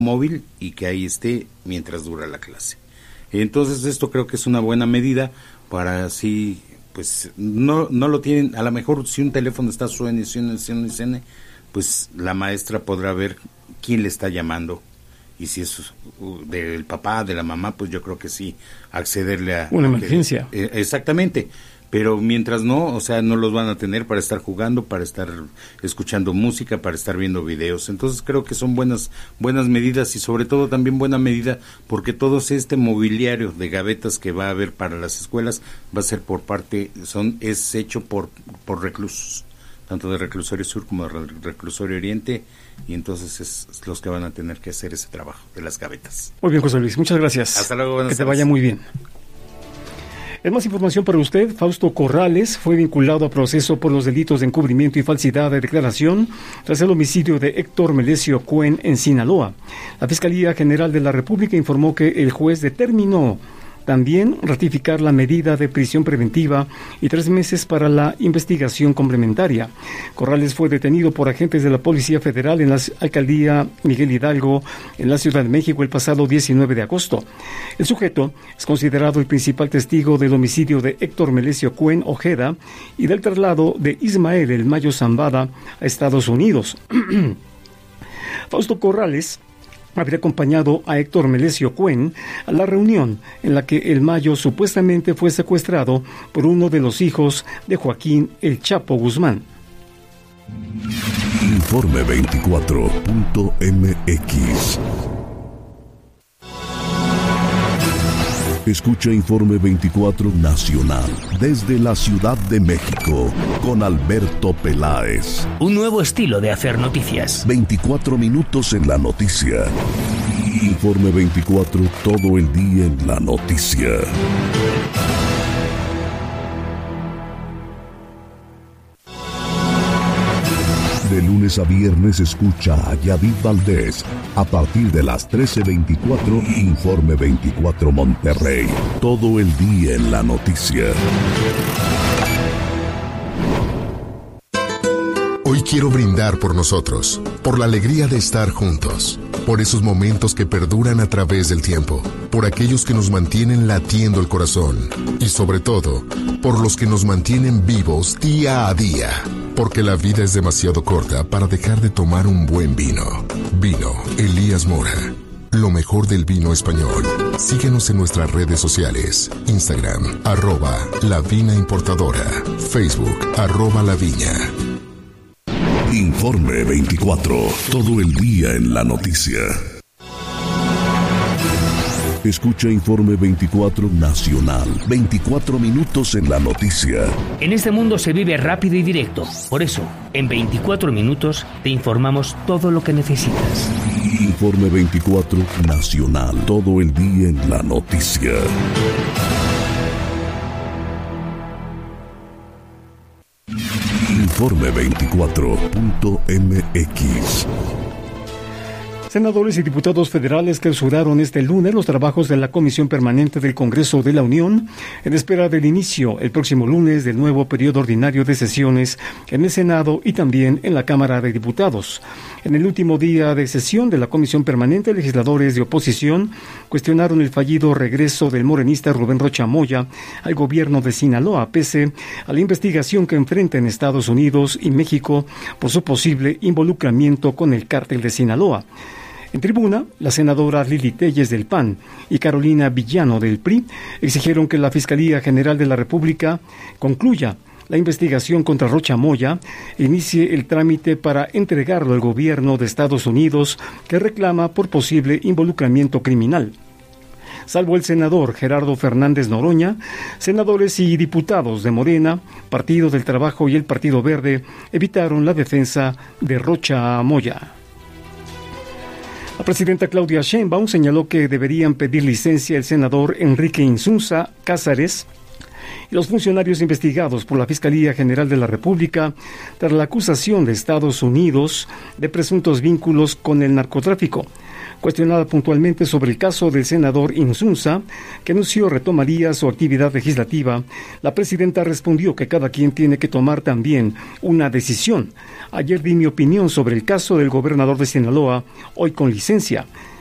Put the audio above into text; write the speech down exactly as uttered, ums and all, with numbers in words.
móvil y que ahí esté mientras dura la clase. Entonces esto creo que es una buena medida para así, pues no no lo tienen, a lo mejor si un teléfono está suene, suene, suene, suene, pues la maestra podrá ver quién le está llamando, y si es del papá, de la mamá, pues yo creo que sí, accederle a... Una emergencia. Que, eh, exactamente, pero mientras no, o sea, no los van a tener para estar jugando, para estar escuchando música, para estar viendo videos. Entonces creo que son buenas buenas medidas, y sobre todo también buena medida porque todo este mobiliario de gavetas que va a haber para las escuelas va a ser por parte, son es hecho por por reclusos, tanto de Reclusorio Sur como de Reclusorio Oriente, y entonces es, es los que van a tener que hacer ese trabajo de las gavetas. Muy bien, José Luis, muchas gracias. Hasta luego, buenas Que te tardes. vaya muy bien. En más información para usted, Fausto Corrales fue vinculado a proceso por los delitos de encubrimiento y falsidad de declaración tras el homicidio de Héctor Melesio Cuen en Sinaloa. La Fiscalía General de la República informó que el juez determinó también ratificar la medida de prisión preventiva y tres meses para la investigación complementaria. Corrales fue detenido por agentes de la Policía Federal en la alcaldía Miguel Hidalgo, en la Ciudad de México, el pasado diecinueve de agosto. El sujeto es considerado el principal testigo del homicidio de Héctor Melesio Cuen Ojeda y del traslado de Ismael El Mayo Zambada a Estados Unidos. Fausto Corrales habría acompañado a Héctor Melesio Cuen a la reunión en la que El Mayo supuestamente fue secuestrado por uno de los hijos de Joaquín El Chapo Guzmán. Informe veinticuatro punto m x. Escucha Informe veinticuatro Nacional desde la Ciudad de México con Alberto Peláez. Un nuevo estilo de hacer noticias. veinticuatro minutos en la noticia. Informe veinticuatro, todo el día en la noticia. De lunes a viernes escucha a Yadid Valdés a partir de las trece veinticuatro, Informe veinticuatro Monterrey. Todo el día en la noticia. Hoy quiero brindar por nosotros, por la alegría de estar juntos, por esos momentos que perduran a través del tiempo, por aquellos que nos mantienen latiendo el corazón y sobre todo, por los que nos mantienen vivos día a día. Porque la vida es demasiado corta para dejar de tomar un buen vino. Vino Elías Mora. Lo mejor del vino español. Síguenos en nuestras redes sociales. Instagram, arroba La Vina Importadora. Facebook, arroba La Viña. Informe veinticuatro, todo el día en la noticia. Escucha Informe veinticuatro Nacional, veinticuatro minutos en la noticia. En este mundo se vive rápido y directo. Por eso, en veinticuatro minutos te informamos todo lo que necesitas. Informe veinticuatro Nacional, todo el día en la noticia. Informe veinticuatro punto m x. Senadores y diputados federales clausuraron este lunes los trabajos de la Comisión Permanente del Congreso de la Unión en espera del inicio el próximo lunes del nuevo periodo ordinario de sesiones en el Senado y también en la Cámara de Diputados. En el último día de sesión de la Comisión Permanente, legisladores de oposición cuestionaron el fallido regreso del morenista Rubén Rocha Moya al gobierno de Sinaloa, pese a la investigación que enfrenta en Estados Unidos y México por su posible involucramiento con el cártel de Sinaloa. En tribuna, la senadora Lili Telles del P A N y Carolina Villano del P R I exigieron que la Fiscalía General de la República concluya la investigación contra Rocha Moya e inicie el trámite para entregarlo al gobierno de Estados Unidos, que reclama por posible involucramiento criminal. Salvo el senador Gerardo Fernández Noroña, senadores y diputados de Morena, Partido del Trabajo y el Partido Verde evitaron la defensa de Rocha Moya. La presidenta Claudia Sheinbaum señaló que deberían pedir licencia al senador Enrique Insunza Cázares y los funcionarios investigados por la Fiscalía General de la República tras la acusación de Estados Unidos de presuntos vínculos con el narcotráfico. Cuestionada puntualmente sobre el caso del senador Insunza, que anunció retomaría su actividad legislativa, la presidenta respondió que cada quien tiene que tomar también una decisión. Ayer di mi opinión sobre el caso del gobernador de Sinaloa, hoy con licencia.